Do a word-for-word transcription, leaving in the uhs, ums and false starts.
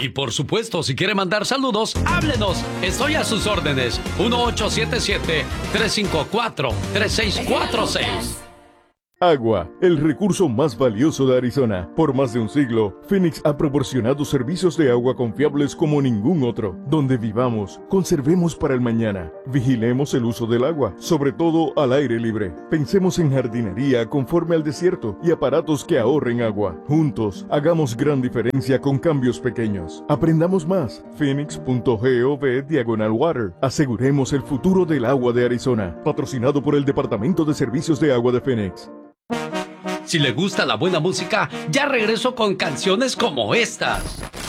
Y por supuesto, si quiere mandar saludos, háblenos. Estoy a sus órdenes. uno ocho siete siete, tres cinco cuatro, tres seis cuatro seis. Agua, el recurso más valioso de Arizona. Por más de un siglo, Phoenix ha proporcionado servicios de agua confiables como ningún otro. Donde vivamos, conservemos para el mañana. Vigilemos el uso del agua, sobre todo al aire libre. Pensemos en jardinería conforme al desierto y aparatos que ahorren agua. Juntos, hagamos gran diferencia con cambios pequeños. Aprendamos más. Phoenix punto gov diagonal water. Aseguremos el futuro del agua de Arizona. Patrocinado por el Departamento de Servicios de Agua de Phoenix. Si le gusta la buena música, ya regreso con canciones como estas.